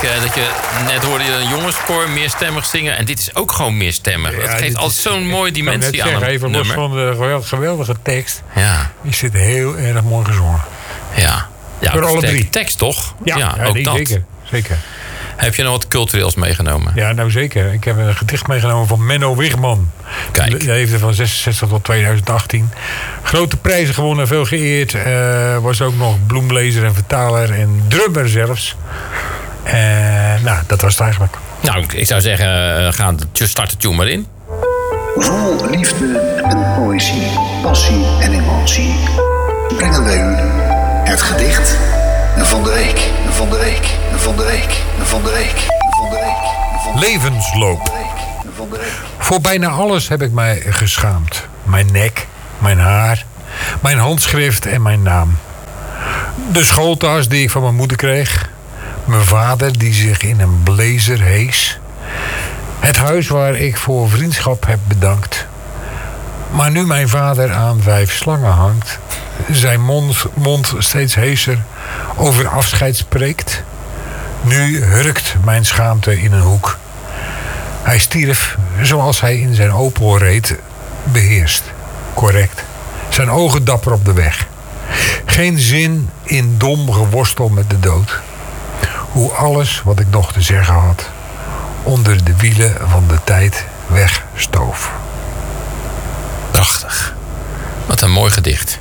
dat je net hoorde je een jongenskoor meerstemmig zingen. En dit is ook gewoon meerstemmig. Het geeft altijd zo'n mooie dimensie aan een even nummer. Los van de geweldige tekst. Ja. Die zit heel erg mooi gezongen. Ja. Ja, door alle drie. Tekst toch? Ja, ook nee, dat. Zeker. Heb je nog wat cultureels meegenomen? Ja, nou zeker. Ik heb een gedicht meegenomen van Menno Wigman. Kijk. Hij heeft er van 66 tot 2018. Grote prijzen gewonnen, veel geëerd. Was ook nog bloemlezer en vertaler en drummer zelfs. Nou, dat was het eigenlijk. Nou, ik zou zeggen, start de tune maar in. Vol liefde en poëzie, passie en emotie brengen wij u het gedicht van de week, van de week, van de week, van de week, van de week. Levensloop. Voor bijna alles heb ik mij geschaamd. Mijn nek, mijn haar, mijn handschrift en mijn naam. De schooltas die ik van mijn moeder kreeg. Mijn vader die zich in een blazer hees. Het huis waar ik voor vriendschap heb bedankt. Maar nu mijn vader aan 5 slangen hangt, zijn mond steeds heeser over afscheid spreekt, nu hurkt mijn schaamte in een hoek. Hij stierf zoals hij in zijn Opel reed, beheerst, correct, zijn ogen dapper op de weg. Geen zin in dom geworstel met de dood. Hoe alles wat ik nog te zeggen had onder de wielen van de tijd wegstoof. Prachtig. Wat een mooi gedicht.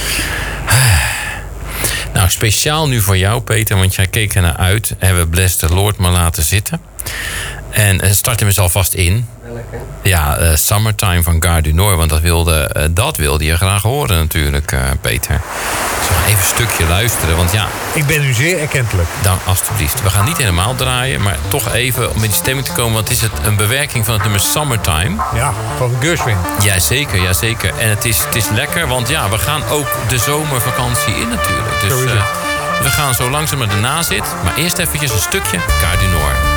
Nou, speciaal nu voor jou, Peter, want jij keek er naar uit. Hebben we Bless the Lord maar laten zitten. En start hem eens alvast in. Welke? Ja, Summertime van Gare du Nord. Want dat wilde je graag horen natuurlijk, Peter. Ik zal even een stukje luisteren, want ja... Ik ben u zeer erkentelijk. Dan, alstublieft. We gaan niet helemaal draaien, maar toch even om in die stemming te komen. Want het is een bewerking van het nummer Summertime. Ja, van Gershwin. Jazeker, jazeker. En het is lekker, want ja, we gaan ook de zomervakantie in natuurlijk. Dus Zo is het. we gaan zo langzaam naar de nazit. Maar eerst eventjes een stukje Gare du Nord.